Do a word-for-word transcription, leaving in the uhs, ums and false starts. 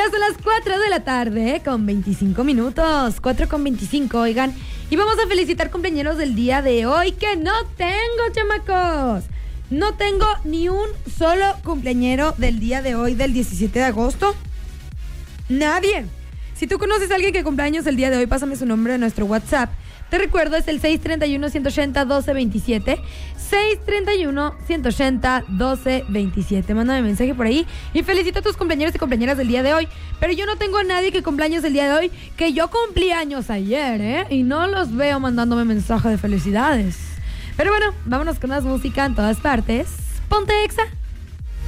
Ya son las cuatro de la tarde con veinticinco minutos. cuatro con veinticinco, oigan. Y vamos a felicitar cumpleaños del día de hoy, que no tengo, chamacos. No tengo ni un solo cumpleañero del día de hoy, del diecisiete de agosto. Nadie. Si tú conoces a alguien que cumpleaños el día de hoy, pásame su nombre en nuestro WhatsApp. Te recuerdo, es el seis treinta y uno, ciento ochenta, doce veintisiete. seis treinta y uno, ciento ochenta, doce veintisiete. Mándame mensaje por ahí y felicito a tus compañeros y compañeras del día de hoy. Pero yo no tengo a nadie que cumpleaños el día de hoy, que yo cumplí años ayer, ¿eh? Y no los veo mandándome mensaje de felicidades. Pero bueno, vámonos con más música en todas partes. Ponte Exa.